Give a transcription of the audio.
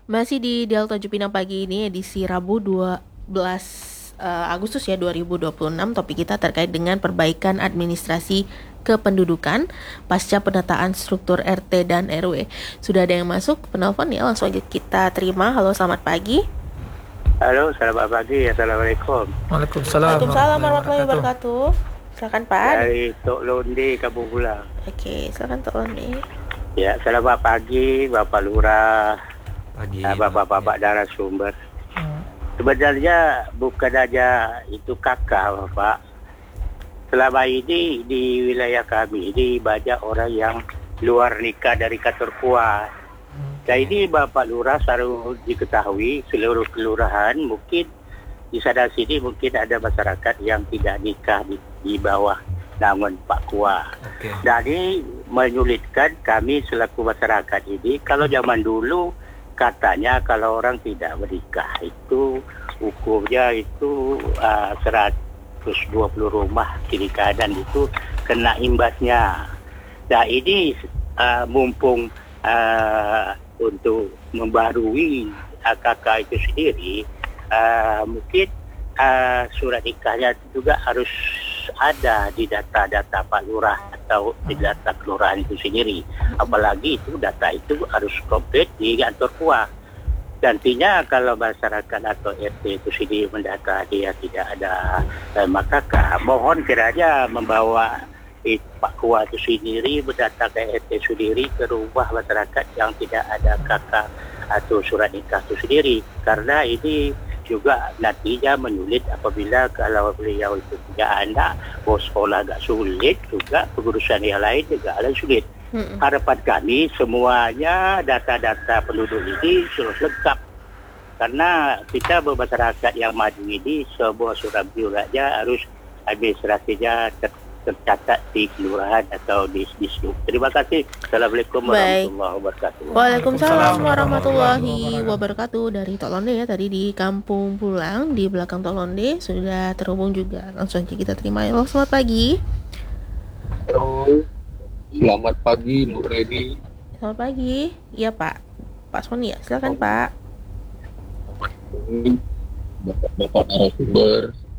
Masih di Dialog Tanjung Pinang pagi ini edisi Rabu 12 Agustus ya 2026. Topik kita terkait dengan perbaikan administrasi kependudukan pasca penataan struktur RT dan RW. Sudah ada yang masuk penelpon ya, langsung aja kita terima. Halo, selamat pagi. Halo, selamat pagi. Assalamualaikum. Waalaikumsalam warahmatullahi wabarakatuh. Silakan Pak. Dari Tok Londe, Kampung Pulang. Oke, silakan Tok Londe. Ya, selamat pagi Bapak Lurah, Pagi. Bapak-bapak narasumber. Sebenarnya bukan aja itu kakak Bapak. Selama ini di wilayah kami ini banyak orang yang luar nikah dari kantor kuat. Nah ini Bapak Lurah harus diketahui seluruh kelurahan mungkin di sana sini mungkin ada masyarakat yang tidak nikah di bawah naungan Pak Kuah. Oke. Jadi menyulitkan kami selaku masyarakat ini. Kalau zaman dulu katanya kalau orang tidak menikah itu hukumnya itu 120 rumah kiri kanan itu kena imbasnya. Nah ini mumpung untuk membarui kakak itu sendiri, mungkin surat nikahnya juga harus ada di data-data Pak Lurah atau di data kelurahan itu sendiri. Apalagi itu data itu harus komplit di kantor kuah. Nantinya kalau masyarakat atau RT itu sendiri mendata dia tidak ada kakak, mohon kiranya membawa Pak Kuah itu sendiri mendata ke RT sendiri ke rumah masyarakat yang tidak ada kakak atau surat nikah itu sendiri. Karena ini juga nantinya menyulit apabila kalau beliau itu tidak anak, mau sekolah agak sulit juga, pengurusan yang lain juga agak sulit. Harapan kami semuanya data-data penduduk ini sudah lengkap. Karena kita bermasyarakat yang maju ini, sebuah surat biuranya harus administrasinya tercatat di kelurahan atau di distrik. Terima kasih. Assalamualaikum warahmatullahi wabarakatuh. Waalaikumsalam warahmatullahi wabarakatuh. Dari Tok Londe ya, tadi di Kampung Pulang di belakang Tok Londe sudah terhubung juga. Langsung aja kita terima. Halo, selamat pagi. Halo, selamat pagi Bu Reni. Selamat pagi. Iya Pak. Pak Sony ya, silakan Pak. Bapak narasumber.